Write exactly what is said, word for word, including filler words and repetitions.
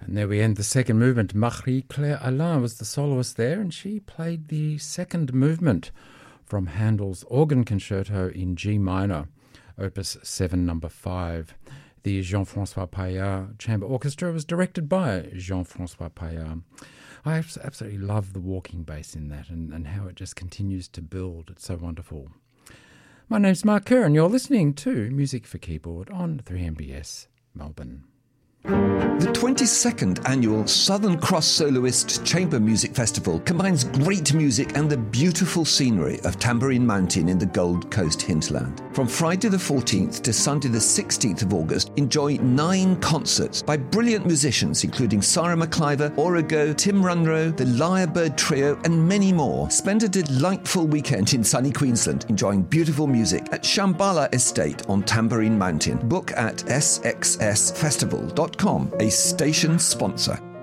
And there we end the second movement. Marie-Claire Alain was the soloist there, and she played the second movement from Handel's Organ Concerto in G minor, Opus seven, number five. The Jean-François Paillard Chamber Orchestra was directed by Jean-François Paillard. I absolutely love the walking bass in that and, and how it just continues to build. It's so wonderful. My name's Mark Kerr, and you're listening to Music for Keyboard on three M B S Melbourne. The twenty-second annual Southern Cross Soloist Chamber Music Festival combines great music and the beautiful scenery of Tamborine Mountain in the Gold Coast hinterland. From Friday the fourteenth to Sunday the sixteenth of August, enjoy nine concerts by brilliant musicians including Sarah McIver, Origo, Tim Runro, the Lyrebird Trio and many more. Spend a delightful weekend in sunny Queensland enjoying beautiful music at Shambhala Estate on Tamborine Mountain. Book at s x s festival dot com, a station sponsor.